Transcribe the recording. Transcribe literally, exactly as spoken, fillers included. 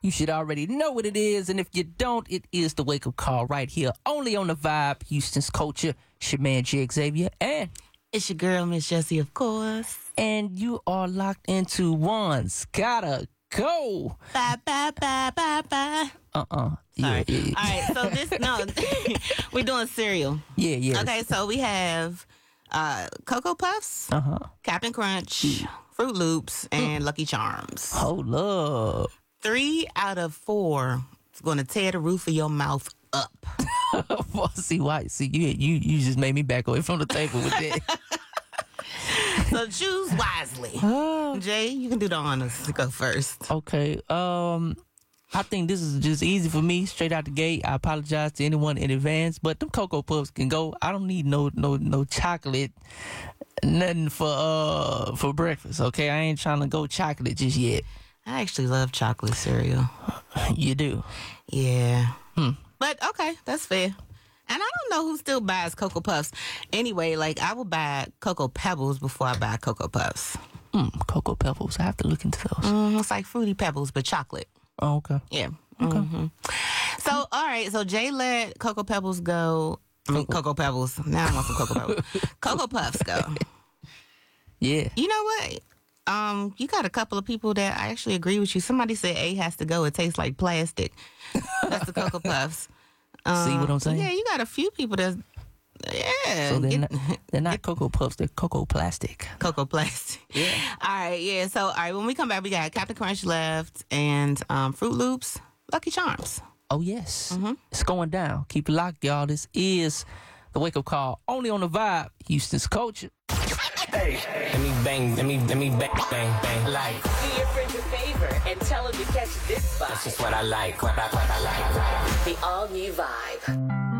You should already know what it is, and if you don't, it is the wake-up call right here, only on The Vibe, Houston's culture. It's your man, J. Xavier, and it's your girl, Miss Jessie, of course. And you are locked into One's Gotta Go. Bye, bye, bye, bye, bye. Uh-uh. Yeah, yeah, yeah. All right, so this, no, we're doing cereal. Yeah, yeah. Okay, so we have uh, Cocoa Puffs, Uh-huh. Captain Crunch, yeah. Fruit Loops, and Lucky Charms. Hold up. Three out of four is going to tear the roof of your mouth up. Well, see why? See, you, you, you just made me back away from the table with that. So choose wisely. Uh, Jay, you can do the honors to go first. Okay. Um, I think this is just easy for me, straight out the gate. I apologize to anyone in advance, but them Cocoa Puffs can go. I don't need no no no chocolate, nothing for uh for breakfast. Okay, I ain't trying to go chocolate just yet. I actually love chocolate cereal. You do? Yeah. Hmm. But okay, that's fair. And I don't know who still buys Cocoa Puffs. Anyway, like I will buy Cocoa Pebbles before I buy Cocoa Puffs. Mm, Cocoa Pebbles. I have to look into those. Mm, it's like Fruity Pebbles, but chocolate. Oh, okay. Yeah. Okay. Mm-hmm. So, all right. So Jay let Cocoa Pebbles go. I mean, Cocoa Pebbles. Now I want some Cocoa Pebbles. Cocoa Puffs go. Yeah. You know what? Um, you got a couple of people that I actually agree with you. Somebody said A has to go. It tastes like plastic. That's the Cocoa Puffs. Um, See what I'm saying? Yeah, you got a few people that's, yeah. So they're get, not, they're not Cocoa Puffs, they're Cocoa Plastic. Cocoa Plastic. Yeah. All right, yeah. So, all right, when we come back, we got Captain Crunch left and um, Fruit Loops, Lucky Charms. Oh, yes. Mm-hmm. It's going down. Keep it locked, y'all. This is the wake-up call, only on The Vibe, Houston's culture. Hey, let me bang, let me, let me bang, bang, bang, like. Do your friends a favor and tell them to catch this vibe. That's just what I like, what I, what I like. The all-new Vibe.